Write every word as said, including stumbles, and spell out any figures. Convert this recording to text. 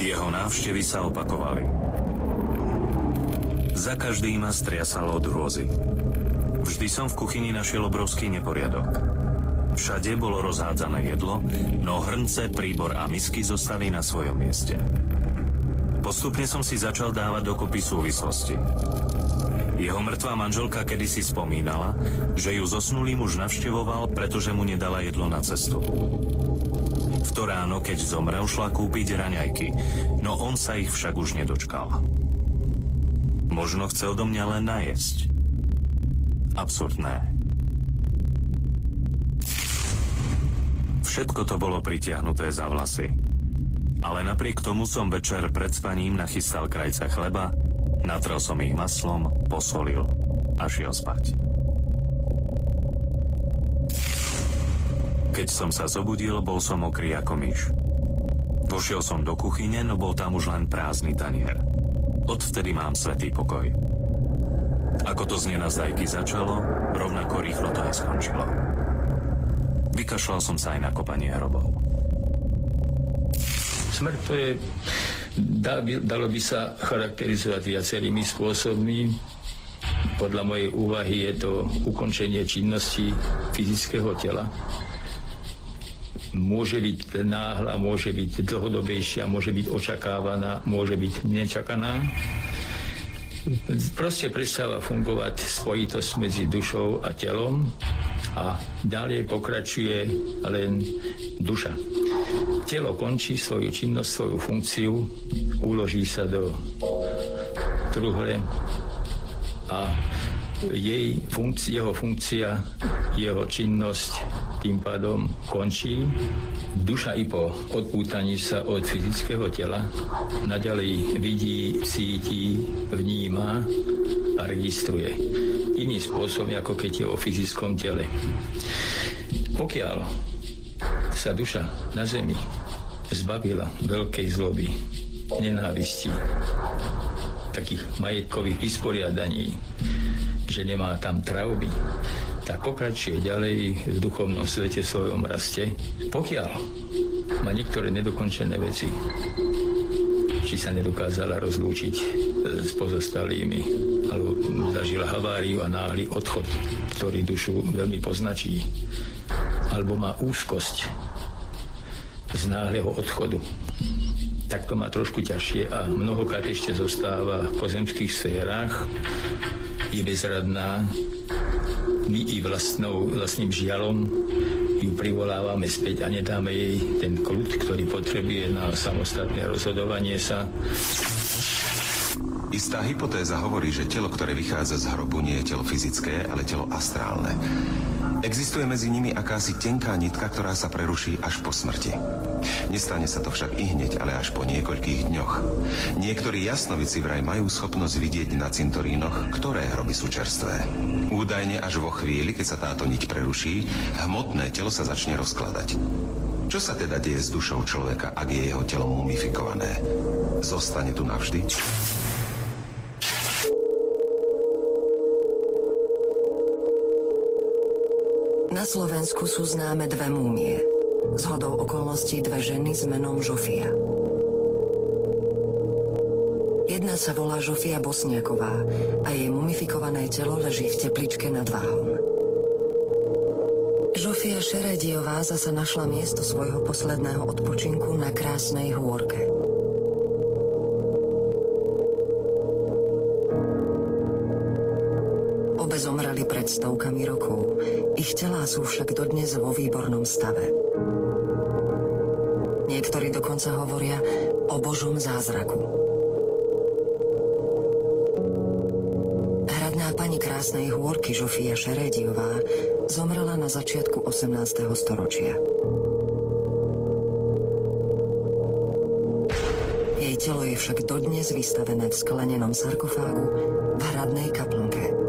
Jeho návštevy sa opakovali. Za každým ma striasalo od hrôzy. Vždy som v kuchyni našiel obrovský neporiadok. Všade bolo rozhádzané jedlo, no hrnce, príbor a misky zostali na svojom mieste. Postupne som si začal dávať dokopy súvislosti. Jeho mŕtvá manželka kedysi spomínala, že ju zosnulý muž navštevoval, pretože mu nedala jedlo na cestu. V to ráno, keď zomrel, šla kúpiť raňajky, no on sa ich však už nedočkal. Možno chce odo mňa len najesť. Absurdné. Všetko to bolo pritiahnuté za vlasy. Ale napriek tomu som večer pred spaním nachystal krajca chleba, natrel som ich maslom, posolil a šiel spať. Keď som sa zobudil, bol som mokrý ako myš. Vošiel som do kuchyne, no bol tam už len prázdny tanier. Odvtedy mám svätý pokoj. Ako to z nenazdajky začalo, rovnako rýchlo to aj skončilo. Vykašľal som sa aj na kopanie hrobov. Smrť to je, dalo by sa charakterizovať viacerými spôsobmi. Podľa mojej úvahy je to ukončenie činnosti fyzického tela. Môže byť náhla, môže byť dlhodobejšia, môže byť očakávaná, môže byť nečakaná. Proste prestáva fungovať spojitosť medzi dušou a telom a ďalej pokračuje len duša. Telo končí svoju činnosť, svoju funkciu, uloží sa do truhle a jej funkcia, jeho funkcia, jeho činnosť tým pádom končí. Duša i po odpútaní sa od fyzického tela naďalej vidí, cíti, vníma a registruje. Iný spôsob, ako keď je o fyzickom tele. Pokiaľ sa duša na zemi zbavila veľkej zloby, nenávisti, takých majetkových vysporiadaní, že nemá tam traumy, tak pokračuje ďalej v duchovnom svete, svojom raste. Pokiaľ má niektoré nedokončené veci, či sa nedokázala rozlúčiť s pozostalými, alebo zažila haváriu a náhly odchod, ktorý dušu veľmi poznačí, alebo má úzkosť z náhleho odchodu, tak to má trošku ťažšie a mnohokrát ešte zostáva v pozemských sférach, je bezradná. My i vlastnou, vlastným žialom ju privolávame späť a nedáme jej ten kľud, ktorý potrebuje na samostatné rozhodovanie sa. Istá hypotéza hovorí, že telo, ktoré vychádza z hrobu, nie je telo fyzické, ale telo astrálne. Existuje medzi nimi akási tenká nitka, ktorá sa preruší až po smrti. Nestane sa to však i hneď, ale až po niekoľkých dňoch. Niektorí jasnovici vraj majú schopnosť vidieť na cintorínoch, ktoré hroby sú čerstvé. Údajne až vo chvíli, keď sa táto niť preruší, hmotné telo sa začne rozkladať. Čo sa teda deje s dušou človeka, ak je jeho telo mumifikované? Zostane tu navždy? Na Slovensku sú známe dve múmie. Zhodou okolností dve ženy s menom Žofia. Jedna sa volá Žofia Bosniaková a jej mumifikované telo leží v tepličke nad Váhom. Žofia Šerediová zasa našla miesto svojho posledného odpočinku na Krásnej hôrke. Obe zomreli pred stovkami rokov. Ich telá sú však dodnes vo výbornom stave. Niektorí dokonca hovoria o Božom zázraku. Hradná pani Krásnej hôrky Žofia Šerediová zomrela na začiatku osemnásteho storočia. Jej telo je však dodnes vystavené v sklenenom sarkofágu v hradnej kaplnke.